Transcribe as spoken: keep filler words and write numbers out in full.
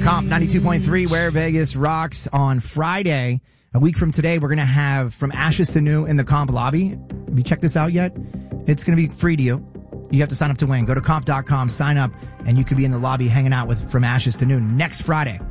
Comp ninety-two point three, where Vegas rocks. On Friday, a week from today, we're going to have From Ashes to New in the Comp lobby. Have you checked this out yet? It's going to be free to you. You have to sign up to win. Go to comp dot com, sign up, and you could be in the lobby hanging out with From Ashes to New next Friday.